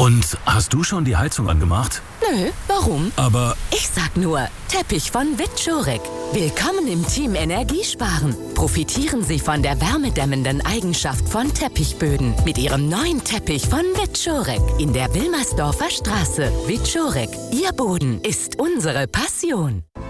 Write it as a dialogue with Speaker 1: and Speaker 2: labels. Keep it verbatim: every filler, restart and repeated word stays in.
Speaker 1: Und hast du schon die Heizung angemacht?
Speaker 2: Nö, warum?
Speaker 1: Aber
Speaker 2: Ich sag nur, Teppich von Witschorek. Willkommen im Team Energiesparen. Profitieren Sie von der wärmedämmenden Eigenschaft von Teppichböden mit Ihrem neuen Teppich von Witschorek in der Wilmersdorfer Straße. Witschorek, Ihr Boden ist unsere Passion.